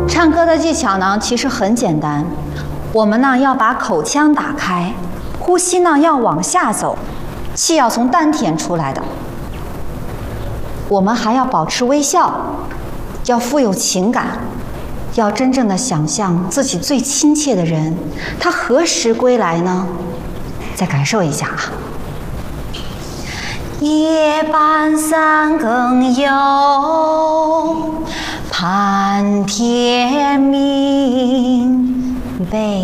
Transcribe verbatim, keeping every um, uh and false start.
唱歌的技巧呢，其实很简单。我们呢要把口腔打开，呼吸呢要往下走，气要从丹田出来的。我们还要保持微笑，要富有情感，要真正的想象自己最亲切的人，他何时归来呢？再感受一下啊。夜半三更幽，盼天明，北